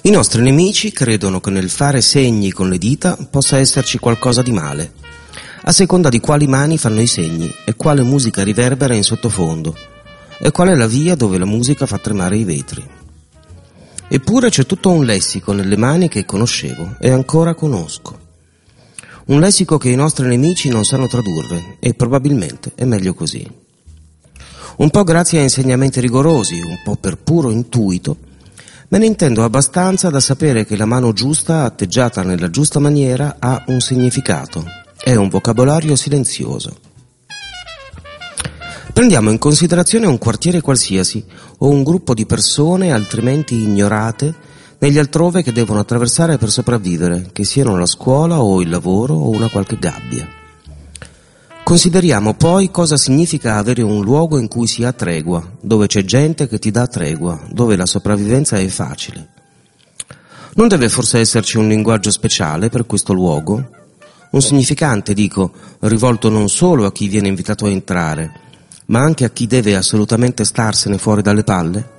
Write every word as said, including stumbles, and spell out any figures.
I nostri nemici credono che nel fare segni con le dita possa esserci qualcosa di male, a seconda di quali mani fanno i segni e quale musica riverbera in sottofondo e qual è la via dove la musica fa tremare i vetri. Eppure c'è tutto un lessico nelle mani che conoscevo e ancora conosco. Un lessico che i nostri nemici non sanno tradurre e probabilmente è meglio così. Un po' grazie a insegnamenti rigorosi, un po' per puro intuito, me ne intendo abbastanza da sapere che la mano giusta, atteggiata nella giusta maniera, ha un significato. È un vocabolario silenzioso. Prendiamo in considerazione un quartiere qualsiasi o un gruppo di persone altrimenti ignorate negli altrove che devono attraversare per sopravvivere, che siano la scuola o il lavoro o una qualche gabbia. Consideriamo poi cosa significa avere un luogo in cui si ha tregua, dove c'è gente che ti dà tregua, dove la sopravvivenza è facile. Non deve forse esserci un linguaggio speciale per questo luogo? Un significante, dico, rivolto non solo a chi viene invitato a entrare, ma anche a chi deve assolutamente starsene fuori dalle palle?